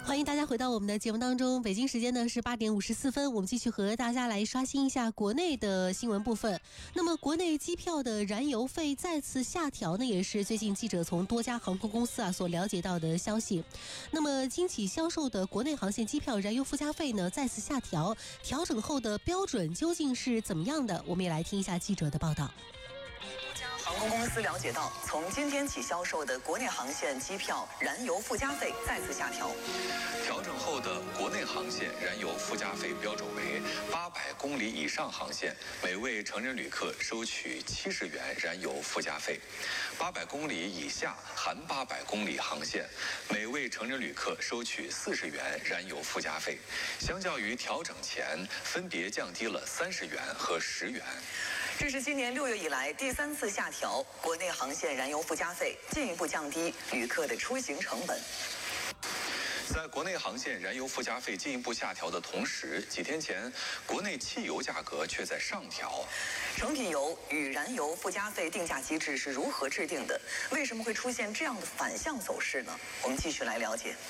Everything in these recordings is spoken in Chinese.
欢迎大家回到我们的节目当中。北京时间呢是8点54分，我们继续和大家来刷新一下国内的新闻部分。那么，国内机票的燃油费再次下调呢，也是最近记者从多家航空公司所了解到的消息。那么，经济销售的国内航线机票燃油附加费呢再次下调，调整后的标准究竟是怎么样的？我们也来听一下记者的报道。 航空公司了解到，从今天起销售的国内航线机票燃油附加费再次下调。 调整后的国内航线燃油附加费标准为800公里以上航线，每位成人旅客收取70元燃油附加费；800公里以下含800公里航线，每位成人旅客收取40元燃油附加费。相较于调整前，分别降低了30元和10元。 这是今年6月以来第3次下调国内航线燃油附加费，进一步降低旅客的出行成本。 在国内航线燃油附加费进一步下调的同时，几天前国内汽油价格却在上调。 成品油与燃油附加费定价机制是如何制定的？为什么会出现这样的反向走势呢？我们继续来了解。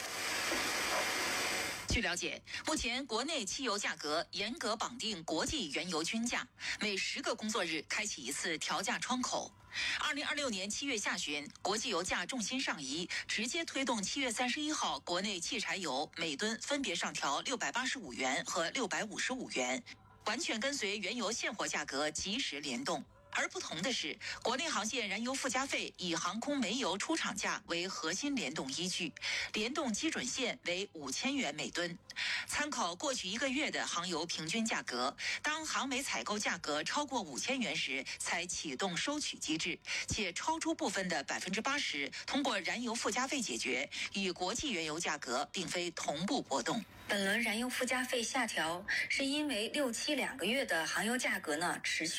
据了解，目前国内汽油价格严格绑定国际原油均价，每10个工作日开启一次调价窗口。2026年7月下旬，国际油价重心上移，直接推动7月31号国内汽柴油每吨分别上调685元和655元，完全跟随原油现货价格及时联动。而不同的是，国内航线燃油附加费以航空煤油出厂价为核心联动依据，联动基准线为5000元每吨。参考过去1个月的航油平均价格，当航煤采购价格超过5000元时，才启动收取机制，且超出部分的80%通过燃油附加费解决，与国际原油价格并非同步波动。 本轮燃油附加费下调，是因为6、7两个月的航油价格持续